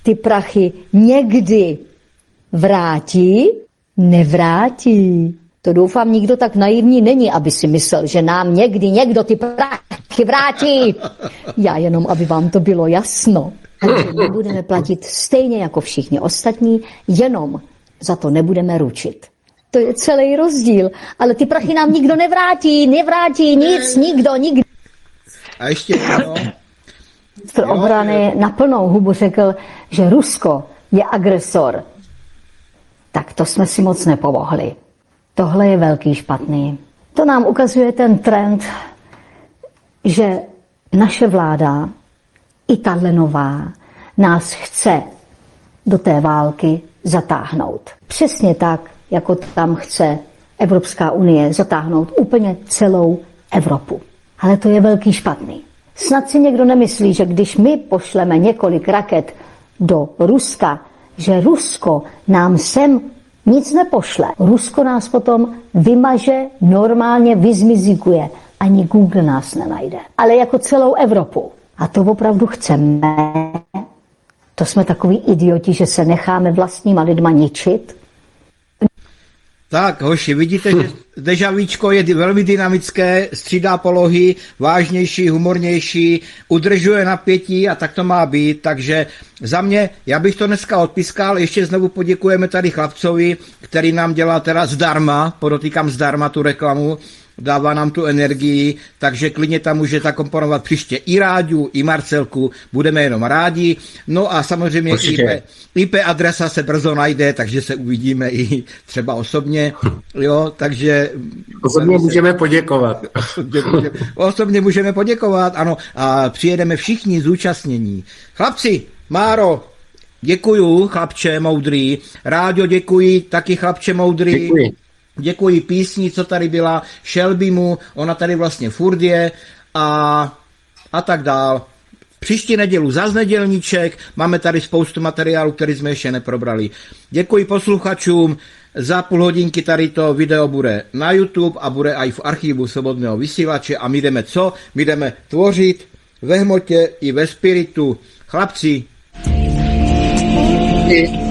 ty prachy někdy vrátí, nevrátí. To doufám, nikdo tak naivní není, aby si myslel, že nám někdy někdo ty prachy vrátí. Já jenom, aby vám to bylo jasno. Takže my budeme platit stejně jako všichni ostatní, jenom za to nebudeme ručit. To je celý rozdíl. Ale ty prachy nám nikdo nevrátí nic, nikdo. A ještě jedno. Ministr obrany na plnou hubu řekl, že Rusko je agresor. Tak to jsme si moc nepomohli. Tohle je velký špatný. To nám ukazuje ten trend, že naše vláda, i tahle nová, nás chce do té války zatáhnout. Přesně tak, jako tam chce Evropská unie zatáhnout úplně celou Evropu. Ale to je velký špatný. Snad si někdo nemyslí, že když my pošleme několik raket do Ruska, že Rusko nám sem nic nepošle. Rusko nás potom vymaže, normálně vyzmizikuje. Ani Google nás nenajde. Ale jako celou Evropu. A to opravdu chceme. To jsme takový idioti, že se necháme vlastníma lidma ničit. Tak, hoši, vidíte, že Dežavíčko je velmi dynamické, střídá polohy, vážnější, humornější, udržuje napětí a tak to má být, takže za mě, já bych to dneska odpískal, ještě znovu poděkujeme tady chlapcovi, který nám dělá teda zdarma, podotýkám zdarma tu reklamu, dává nám tu energii, takže klidně tam můžete komponovat příště i Ráďu, i Marcelku, budeme jenom rádi. No a samozřejmě IP adresa se brzo najde, takže se uvidíme i třeba osobně, jo, takže... Osobně můžeme poděkovat. Osobně můžeme poděkovat, ano, a přijedeme všichni zúčastnění. Chlapci, Máro, děkuju, chlapče moudrý, Ráďo, děkuji, taky chlapče moudrý. Děkuji. Děkuji písni, co tady byla, Shelbymu, ona tady vlastně furt je a tak dál. Příští nedělu zas nedělníček, máme tady spoustu materiálu, který jsme ještě neprobrali. Děkuji posluchačům, za půl hodinky tady to video bude na YouTube a bude i v archivu Svobodného vysílače a my jdeme co? My jdeme tvořit ve hmotě i ve spiritu. Chlapci.